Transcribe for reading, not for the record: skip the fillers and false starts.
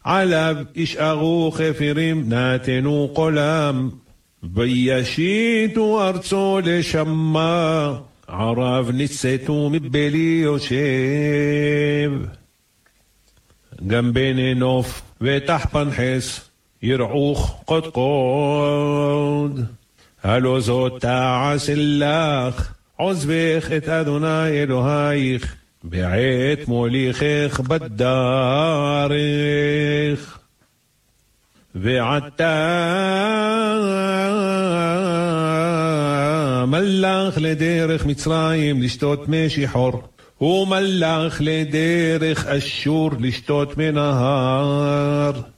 עליו ישארו חפירים נתנו קולם, וישיתו ארצו לשמה, ערב ניצתו מבלי יושב. גם בני נוף ותחפנחס ירעוך קודקוד, הלא זאת תעשה לך עוזבך את אדוני אלוהיך, בעת מוליכך בדרך. ועתה מלך לדרך מצרים לשתות מי שחור, ומלך לדרך אשור לשתות מנהר.